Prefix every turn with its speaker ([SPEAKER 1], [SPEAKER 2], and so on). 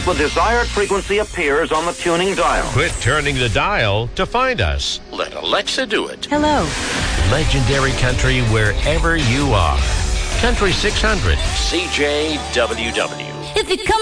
[SPEAKER 1] the desired frequency appears on the tuning dial.
[SPEAKER 2] Quit turning the dial to find us.
[SPEAKER 3] Let Alexa do it.
[SPEAKER 4] Hello.
[SPEAKER 2] Legendary country wherever you are. Country 600.
[SPEAKER 3] CJWW.
[SPEAKER 4] If you come